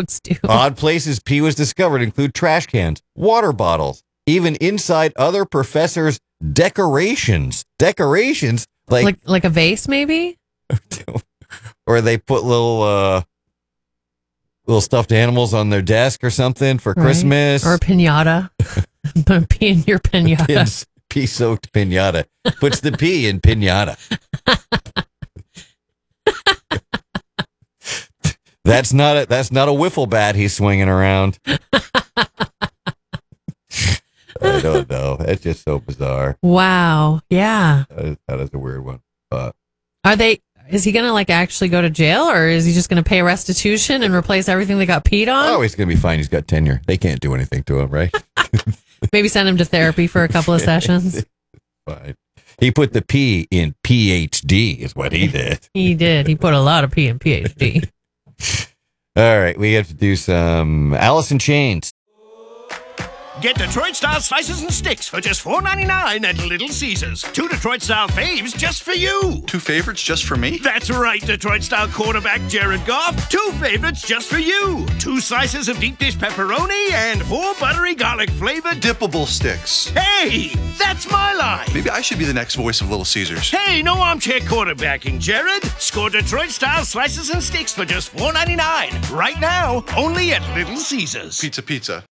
dogs do. Odd places pee was discovered include trash cans, water bottles, even inside other professors' decorations. Decorations? Like a vase, maybe? Or they put little stuffed animals on their desk or something for Christmas. Or a piñata. Pee in your piñata. Pea-soaked piñata. Puts the pea in piñata. That's not a wiffle bat he's swinging around. I don't know. It's just so bizarre. Wow. Yeah. That is a weird one. But is he going to like actually go to jail, or is he just going to pay restitution and replace everything that got peed on? Oh, he's going to be fine. He's got tenure. They can't do anything to him, right? Maybe send him to therapy for a couple of sessions. Fine. He put the P in PhD is what he did. He did. He put a lot of P in PhD. All right. We have to do some Alice in Chains. Get Detroit-style slices and sticks for just $4.99 at Little Caesars. 2 Detroit-style faves just for you. 2 favorites just for me? That's right, Detroit-style quarterback Jared Goff. 2 favorites just for you. 2 slices of deep dish pepperoni and 4 buttery garlic-flavored dippable sticks. Hey, that's my line. Maybe I should be the next voice of Little Caesars. Hey, no armchair quarterbacking, Jared. Score Detroit-style slices and sticks for just $4.99. Right now, only at Little Caesars. Pizza.